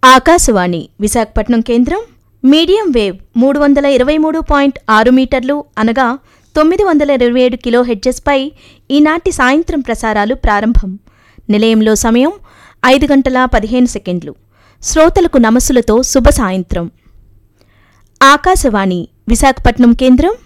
ఆకాశవాణి విశాఖపట్నం కేంద్రం medium wave 323.6 మీటర్లు అనగా 927 కిలోహెర్ట్జ్పై ఈనాటి సాయంత్రం ప్రసారాలు ప్రారంభం. నిలయంలో సమయం 5:15. శ్రోతలకు నమస్సులతో శుభ సాయంత్రం. ఆకాశవాణి విశాఖపట్నం కేంద్రం